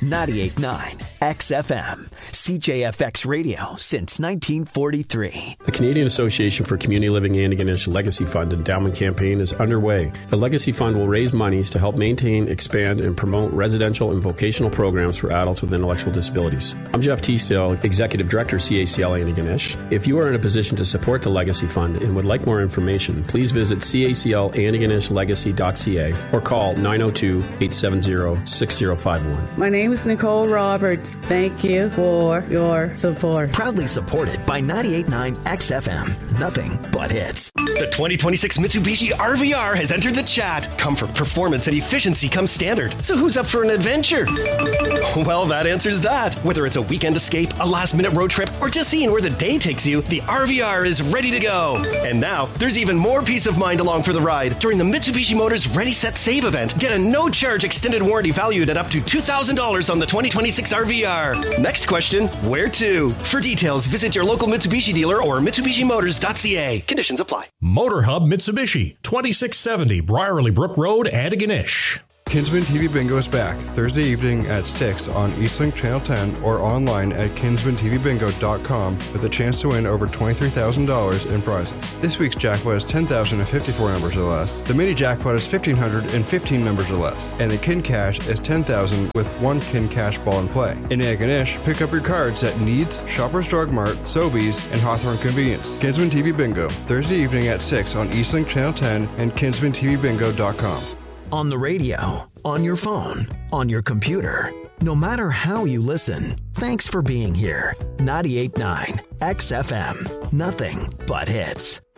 98.9 XFM, CJFX Radio since 1943. The Canadian Association for Community Living Antigonish Legacy Fund Endowment Campaign is underway. The Legacy Fund will raise monies to help maintain, expand, and promote residential and vocational programs for adults with intellectual disabilities. I'm Jeff Teasdale, Executive Director, CACL Antigonish. If you are in a position to support the Legacy Fund and would like more information, please visit caclantigonishlegacy.ca or call 902-870-6051. My name is Nicole Roberts. Thank you for your support. Proudly supported by 98.9 XFM. Nothing but hits. The 2026 Mitsubishi RVR has entered the chat. Comfort, performance, and efficiency come standard. So who's up for an adventure? Well, that answers that. Whether it's a weekend escape, a last-minute road trip, or just seeing where the day takes you, the RVR is ready to go. And now, there's even more peace of mind along for the ride. During the Mitsubishi Motors Ready, Set, Save event, get a no-charge extended warranty valued at up to $2,000 on the 2026 RVR. Next question, where to? For details, visit your local Mitsubishi dealer or MitsubishiMotors.ca. Conditions apply. Motor Hub Mitsubishi, 2670 Briarley Brook Road, Antigonish. Kinsman TV Bingo is back Thursday evening at 6 on Eastlink Channel 10 or online at kinsmantvbingo.com with a chance to win over $23,000 in prizes. This week's jackpot is 10,054 numbers or less. The mini jackpot is 1,515 numbers or less. And the Kin Cash is 10,000 with one Kin Cash ball in play. In Antigonish, pick up your cards at Needs, Shoppers Drug Mart, Sobeys, and Hawthorne Convenience. Kinsman TV Bingo, Thursday evening at 6 on Eastlink Channel 10 and kinsmantvbingo.com. On the radio, on your phone, on your computer. No matter how you listen, thanks for being here. 98.9 XFM. Nothing but hits.